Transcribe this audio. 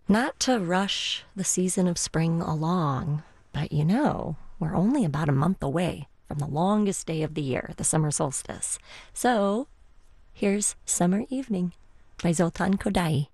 Not to rush the season of spring along, but we're only about a month away from the longest day of the year, the summer solstice. So here's Summer Evening by Zoltan Kodaly.